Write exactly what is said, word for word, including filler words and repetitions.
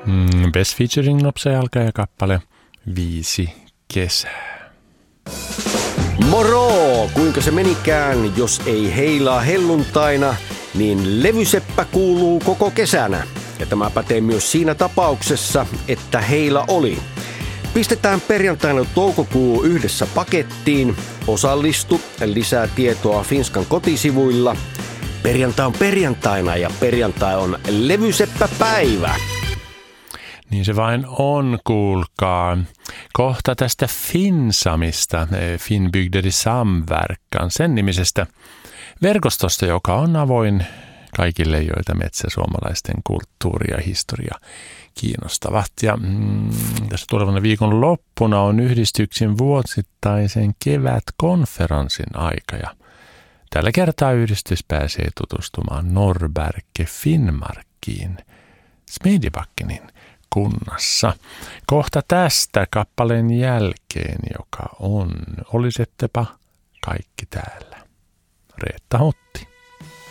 Mm, Best featuring nopea alkaa kappale Viisi kesää. Moro! Kuinka se menikään, jos ei heilaa helluntaina, niin levyseppä kuuluu koko kesänä. Ja tämä pätee myös siinä tapauksessa, että heila oli. Pistetään perjantaina toukokuu yhdessä pakettiin. Osallistu, lisää tietoa Finskan kotisivuilla. Perjantai on perjantaina ja perjantai on levyseppäpäivä. Niin se vain on, kuulkaa. Kohta tästä Finsamista, Finnbygder i samverkan, sen nimisestä verkostosta, joka on avoin kaikille, joita metsäsuomalaisten kulttuuri ja historia kiinnostavat. Ja mm, tässä tulevana viikon loppuna on yhdistyksen vuosittaisen kevätkonferenssin aika. Ja tällä kertaa yhdistys pääsee tutustumaan Norrberge Finnmarkiin Smedjebackenin kunnassa. Kohta tästä kappaleen jälkeen, joka on Olisettepa kaikki täällä. Reetta Hutti.